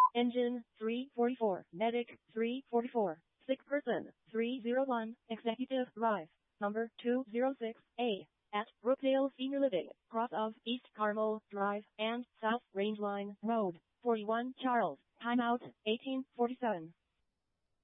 Engine 344, Medic 344, sick person 301, Executive Drive, number 206A, at Brookdale Senior Living, cross of East Carmel Drive and South Rangeline Road, 41 Charles, timeout 1847.